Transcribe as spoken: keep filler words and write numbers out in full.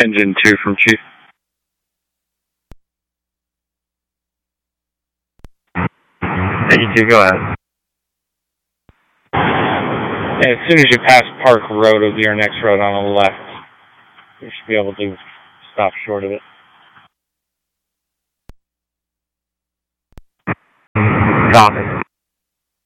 Engine two from Chief. eighty-two, go ahead. As soon as you pass Park Road, it'll be our next road on the left. We should be able to stop short of it. Copy.